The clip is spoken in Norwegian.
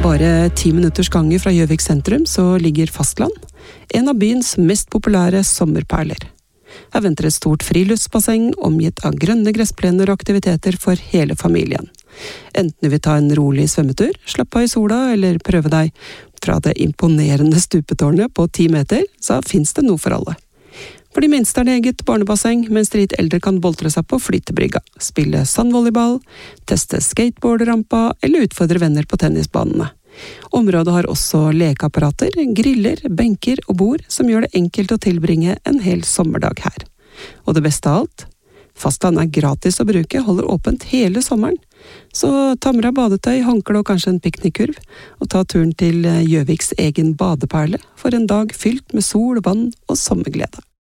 Bare 10 minutters gange fra Gjøvik sentrum så ligger Fastland, en av byens mest populære sommerperler. Her venter et stort friluftsbasseng omgitt av grønne gressplener og aktiviteter for hele familien. Enten du vil ta en rolig svømmetur, slappe av i sola eller prøve deg fra det imponerende stupetårnet på 10 meter, så finnes det noe for alle. For de minste er det eget barnebasseng, mens de litt eldre kan boltre seg på flytebrygga, spille sandvolleyball, teste skateboardrampa eller utfordre venner på tennisbanene. Området har også lekeapparater, griller, benker og bord som gjør det enkelt å tilbringe en hel sommerdag her. Og det beste av alt, Fastland er gratis å bruke, holder åpent hele sommeren. Så ta med deg badetøy, håndkle og kanskje en piknikkurv, og ta turen til Gjøviks egen badeperle for en dag fylt med sol, vann og sommerglede.